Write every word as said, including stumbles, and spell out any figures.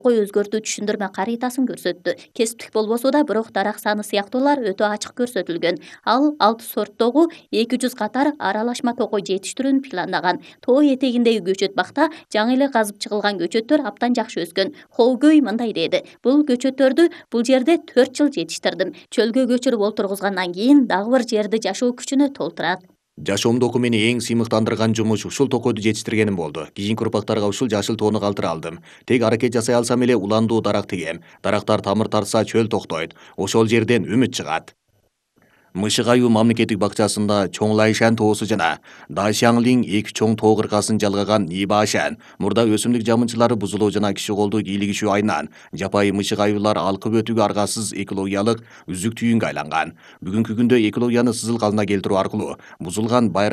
кой өзгөртүү түшүндүрмө каритасын көрсөттү. Кесиптик болбосо да, бирок дарак саны сыяктуулар өтө ачык көрсөтүлгөн. Ал алты сорттогу эки жүз катар аралашма токой жетиштирүүнү пландаган. Тоо этегиндеги көчөт бакта жаңы эле казып чыгылган көчөттөр абдан жакшы өскөн. Хоогөй мындай деди: бул көчөттөрдү бул жерде төрт жыл жетиштирдим. Чөлгө көчүрүп олтургузгандан кийин дагы бир жерди жашоо күчүнө толтурат. Жашоомдогу мени эң сыймыктандырган жумуш ушул токойду жетиштиргеним болду. Кийинки урпактарга ушул жашыл тоону калтыра алдым. Тек аракет жасай алсам эле уландуу дарак тигем. Дарактар тамыр тартса чөл токтойт. Ошол жерден үмүт чыгат. Мышык айыл мамлекеттик бакчасында Чоң Лайшан тоосу жана Дашаңлиң эки чоң тоо кыркасын жалгаган Нибашан мурда өсүмдүк жамынчылары бузулуу жана киши колду кийлигишүү айынан жапайы мышык аюулар алкып өтүүгө аргасыз экологиялык үзүк түйүнгө айланган. Бүгүнкү күндө экологияны сызыл калыбына келтирүү аркылуу бузулган байрак